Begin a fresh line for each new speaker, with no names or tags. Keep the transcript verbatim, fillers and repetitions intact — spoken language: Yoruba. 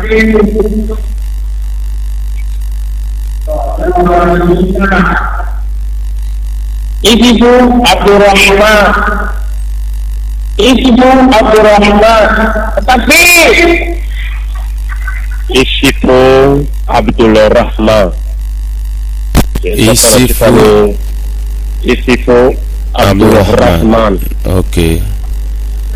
Ibu Abdurrahman, Ibu Abdurrahman, tapi Isifu Abdul Rahman,
Isifu
Isifu Abdul Rahman.
Oke.